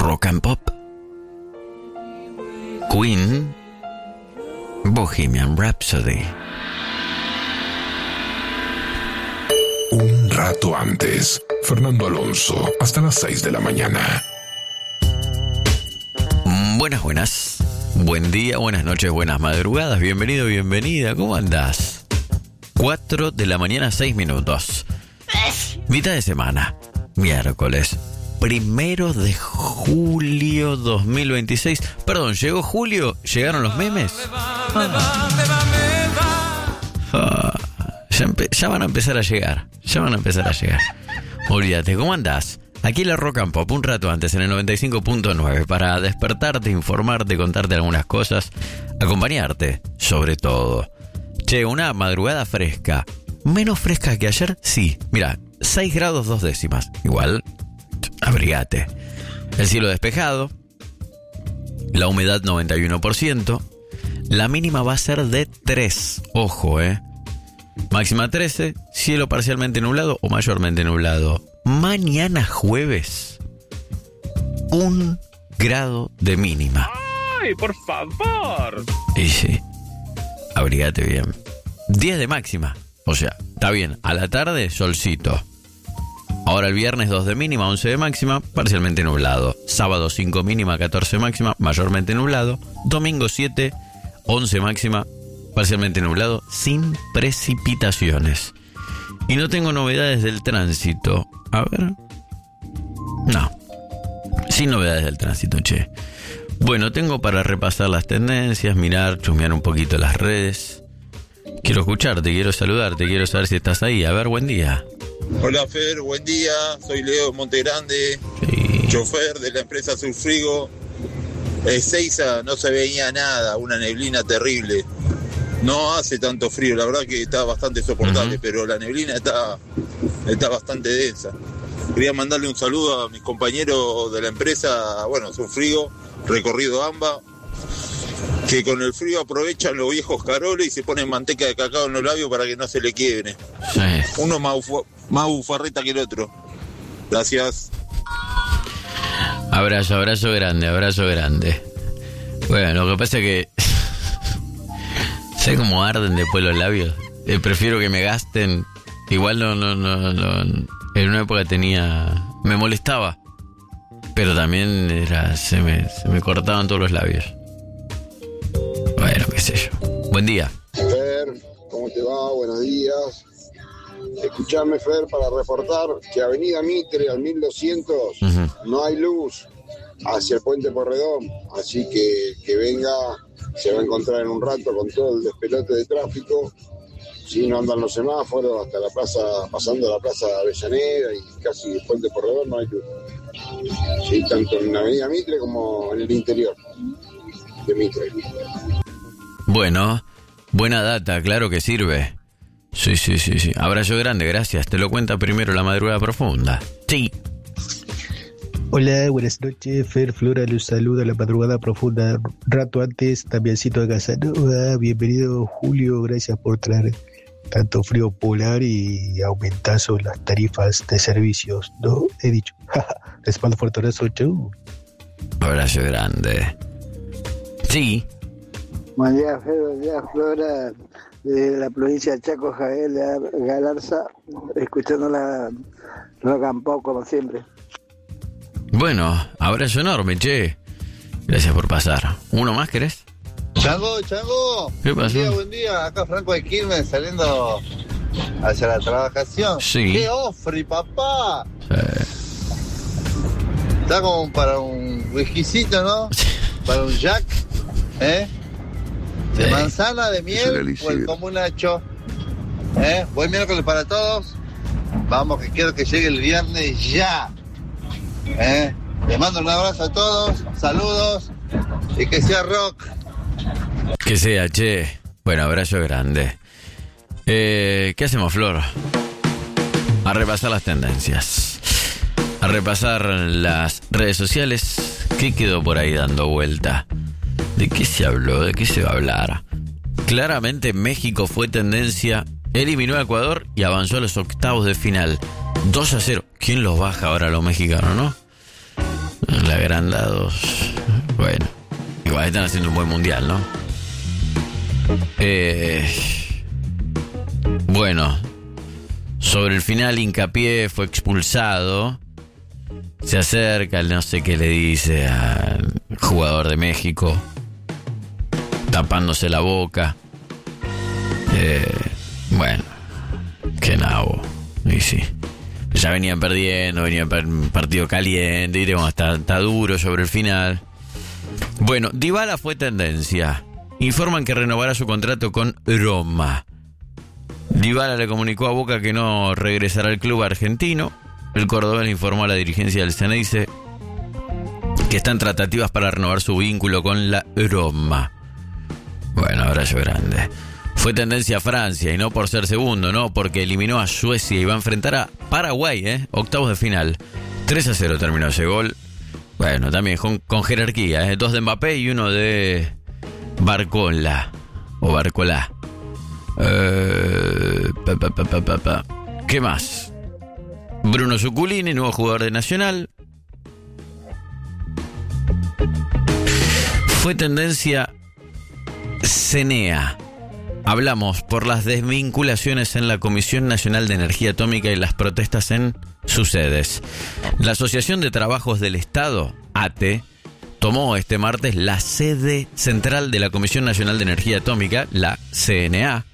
Rock and Pop, Queen, Bohemian Rhapsody. Un rato antes, Fernando Alonso, hasta las 6 de la mañana. Buenas. Buen día, buenas noches, buenas madrugadas. Bienvenido, bienvenida. ¿Cómo andás? 4 de la mañana, 6 minutos. Mitad de semana. Miércoles. 1 de julio 2026. Perdón, ¿llegó julio? ¿Llegaron los memes? Ya van a empezar a llegar. Olvídate, ¿cómo andás? Aquí la Rock and Pop, un rato antes, en el 95.9, para despertarte, informarte, contarte algunas cosas, acompañarte, sobre todo. Che, una madrugada fresca. ¿Menos fresca que ayer? Sí. Mira, 6 grados 2 décimas. Igual, abrigate. El cielo despejado. La humedad 91%. La mínima va a ser de 3. Ojo, Máxima 13. Cielo parcialmente nublado o mayormente nublado. Mañana jueves, 1 grado de mínima. ¡Ay, por favor! Y sí, abrigate bien. 10 de máxima. O sea, está bien, a la tarde, solcito. Ahora el viernes 2 de mínima, 11 de máxima, parcialmente nublado. Sábado 5 mínima, 14 máxima, mayormente nublado. Domingo 7, 11 máxima, parcialmente nublado, sin precipitaciones. Y no tengo novedades del tránsito. A ver. No. Sin novedades del tránsito, che. Bueno, tengo para repasar las tendencias, mirar, chusmear un poquito las redes. Quiero escucharte, quiero saludarte, quiero saber si estás ahí. A ver, buen día. Hola Fer, buen día. Soy Leo de Montegrande, Sí. chofer de la empresa Surfrigo. Ezeiza no se veía nada, una neblina terrible. No hace tanto frío, la verdad que está bastante soportable, pero la neblina está bastante densa. Quería mandarle un saludo a mis compañeros de la empresa, Surfrigo, Recorrido AMBA, que con el frío aprovechan los viejos caroles y se ponen manteca de cacao en los labios para que no se le quiebren. Sí. Uno más bufarreta que el otro. Gracias. Abrazo grande. Bueno, lo que pasa es que sé cómo arden después los labios. Prefiero que me gasten. Igual no. En una época me molestaba. Pero también se me cortaban todos los labios. Bueno, qué sé yo. Buen día. Fer, ¿cómo te va? Buenos días. Escuchame, Fer, para reportar que Avenida Mitre al 1200 no hay luz hacia el Puente Porredón. Así que venga, se va a encontrar en un rato con todo el despelote de tráfico. Si no andan los semáforos hasta la plaza, pasando la plaza Avellaneda y casi el Puente Porredón no hay luz. Sí, tanto en Avenida Mitre como en el interior de Mitre. Bueno, buena data, claro que sirve. Sí. Abrazo grande, gracias. Te lo cuenta primero la madrugada profunda. Sí. Hola, buenas noches. Fer Flora los saluda la madrugada profunda. Rato antes, Damiancito de Casanova. Bienvenido, Julio. Gracias por traer tanto frío polar y aumentazo las tarifas de servicios. ¿No? He dicho. Les mando fuerte abrazo. Chau. Abrazo grande. Sí. Buen día, Fer. Buen día, Flora. De la provincia de Chaco, Javier Galarza, escuchando la Rock and Pop como siempre. Bueno, abrazo enorme, che. Gracias por pasar. ¿Uno más querés? Chango. ¿Qué pasó? Buen día. Acá Franco de Quilmes saliendo hacia la trabajación. Sí. ¡Qué ofri, papá! Sí. Está como para un whiskycito, ¿no? Para un jack, De manzana, de miel o el comunacho. Buen miércoles para todos. Vamos, que quiero que llegue el viernes ya. Les mando un abrazo a todos, saludos y que sea rock. Que sea, che. Bueno, abrazo grande. ¿Qué hacemos, Flor? A repasar las tendencias. A repasar las redes sociales. ¿Qué quedó por ahí dando vuelta? ¿De qué se habló? ¿De qué se va a hablar? Claramente México fue tendencia, eliminó a Ecuador y avanzó a los octavos de final. 2-0. ¿Quién los baja ahora a los mexicanos, no? La agrandados. Bueno, igual están haciendo un buen mundial, ¿no? Bueno, sobre el final, Hincapié fue expulsado. Se acerca, no sé qué le dice al jugador de México, tapándose la boca. Bueno, qué nabo. Y sí, ya venían perdiendo, venía partido caliente, y bueno, está duro sobre el final. Bueno, Dybala fue tendencia. Informan que renovará su contrato con Roma. Dybala le comunicó a Boca que no regresará al club argentino. El cordobés le informó a la dirigencia del Ceneice que están tratativas para renovar su vínculo con la Roma. Bueno, abrazo grande. Fue tendencia a Francia, y no por ser segundo, no, porque eliminó a Suecia y va a enfrentar a Paraguay, octavos de final. 3-0 terminó ese gol. Bueno, también con jerarquía, 2 de Mbappé y 1 de Barcola. O Barcolá. ¿Qué más? Bruno Zuculini, nuevo jugador de Nacional. Fue tendencia CENEA. Hablamos por las desvinculaciones en la Comisión Nacional de Energía Atómica y las protestas en sus sedes. La Asociación de Trabajos del Estado, ATE, tomó este martes la sede central de la Comisión Nacional de Energía Atómica, la CNA.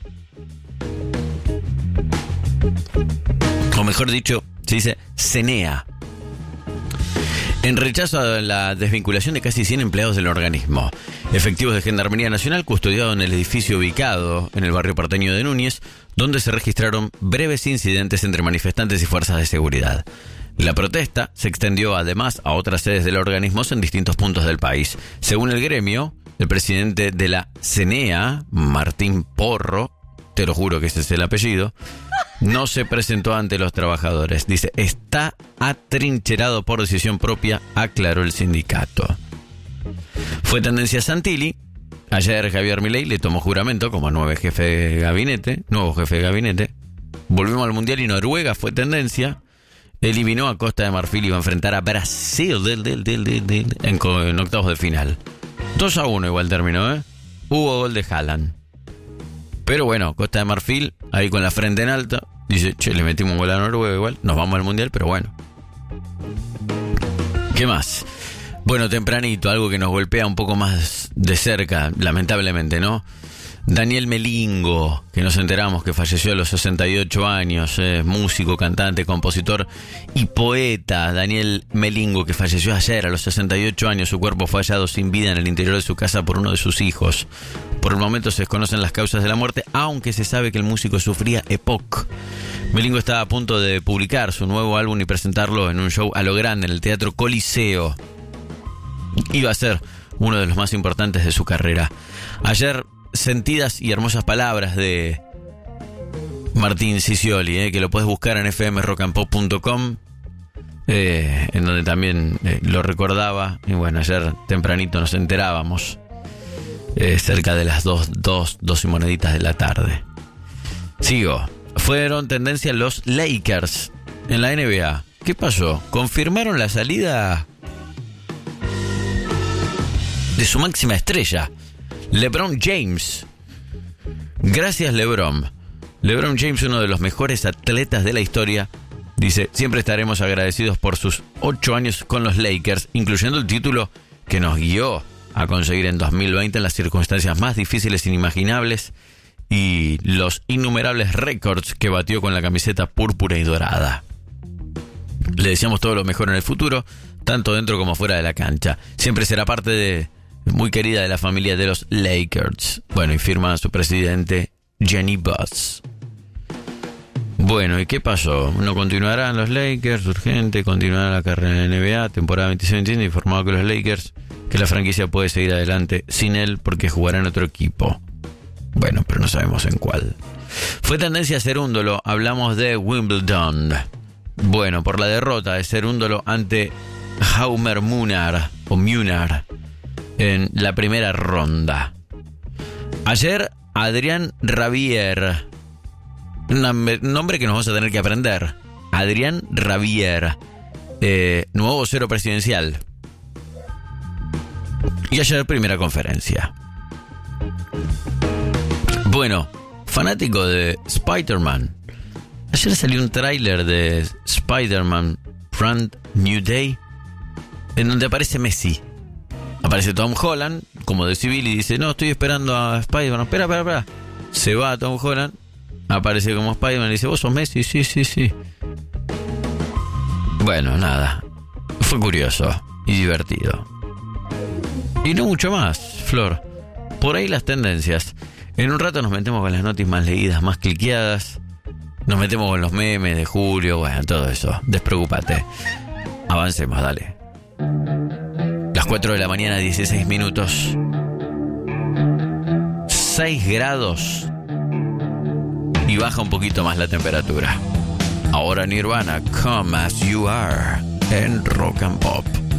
O mejor dicho, se dice CENEA. En rechazo a la desvinculación de casi 100 empleados del organismo. Efectivos de Gendarmería Nacional custodiados en el edificio ubicado en el barrio porteño de Núñez, donde se registraron breves incidentes entre manifestantes y fuerzas de seguridad. La protesta se extendió además a otras sedes del organismo en distintos puntos del país. Según el gremio, el presidente de la CENEA, Martín Porro, te lo juro que ese es el apellido, no se presentó ante los trabajadores. Dice, está atrincherado por decisión propia, aclaró el sindicato. Fue tendencia Santilli. Ayer Javier Milei le tomó juramento como nuevo jefe de gabinete. Volvimos al Mundial y Noruega fue tendencia. Eliminó a Costa de Marfil y va a enfrentar a Brasil en octavos de final. 2-1 igual terminó, Hubo gol de Haaland. Pero bueno, Costa de Marfil, ahí con la frente en alta, dice, che, le metimos un gol a Noruega igual, nos vamos al Mundial, pero bueno. ¿Qué más? Bueno, tempranito, algo que nos golpea un poco más de cerca, lamentablemente, ¿no? Daniel Melingo, que nos enteramos que falleció a los 68 años, músico, cantante, compositor y poeta. Daniel Melingo, que falleció ayer a los 68 años, su cuerpo fue hallado sin vida en el interior de su casa por uno de sus hijos. Por el momento se desconocen las causas de la muerte, aunque se sabe que el músico sufría EPOC. Melingo estaba a punto de publicar su nuevo álbum y presentarlo en un show a lo grande en el Teatro Coliseo. Iba a ser uno de los más importantes de su carrera. Ayer, sentidas y hermosas palabras de Martín Sicioli, que lo puedes buscar en fmrockandpop.com, en donde también lo recordaba. Y bueno, ayer tempranito nos enterábamos, cerca de las 2 y moneditas de la tarde. Sigo. Fueron tendencia los Lakers en la NBA. ¿Qué pasó? Confirmaron la salida de su máxima estrella, LeBron James. Gracias, LeBron. LeBron James, uno de los mejores atletas de la historia, dice, siempre estaremos agradecidos por sus 8 años con los Lakers, incluyendo el título que nos guió a conseguir en 2020 en las circunstancias más difíciles e inimaginables, y los innumerables récords que batió con la camiseta púrpura y dorada. Le deseamos todo lo mejor en el futuro, tanto dentro como fuera de la cancha. Siempre será parte de muy querida de la familia de los Lakers. Bueno, y firma su presidente Jenny Buss. Bueno, ¿y qué pasó? No continuarán los Lakers, urgente, continuará la carrera en la NBA, temporada 26-27, informado que los Lakers, que la franquicia puede seguir adelante sin él porque jugará en otro equipo. Bueno, pero no sabemos en cuál. Fue tendencia Cerúndolo, hablamos de Wimbledon. Bueno, por la derrota de Cerúndolo ante Jaume Munar en la primera ronda. Ayer, Adrián Rabier, un nombre que nos vamos a tener que aprender. Adrián Rabier, nuevo vocero presidencial. Y ayer primera conferencia. Bueno, fanático de Spider-Man. Ayer salió un tráiler de Spider-Man Brand New Day, en donde aparece Messi. Aparece Tom Holland, como de civil, y dice, no, estoy esperando a Spider-Man. Espera. Se va a Tom Holland, aparece como Spider-Man y dice, ¿vos sos Messi? Sí. Bueno, nada. Fue curioso y divertido. Y no mucho más, Flor. Por ahí las tendencias. En un rato nos metemos con las noticias más leídas, más cliqueadas. Nos metemos con los memes de Julio. Bueno, todo eso. Despreocúpate. Avancemos, dale. Las 4 de la mañana, 16 minutos. 6 grados. Y baja un poquito más la temperatura. Ahora Nirvana, Come As You Are, en Rock and Pop.